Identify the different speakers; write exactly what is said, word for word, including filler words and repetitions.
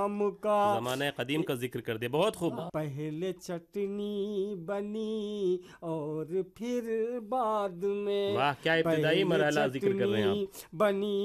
Speaker 1: आम का।
Speaker 2: ज़माने कदीम का जिक्र कर दिया, बहुत खूब।
Speaker 1: पहले चटनी बनी और फिर बाद में,
Speaker 2: वाह, क्या इब्तिदाई
Speaker 1: पहले
Speaker 2: मरहला जिक्र कर रहे हैं आप।
Speaker 1: चटनी बनी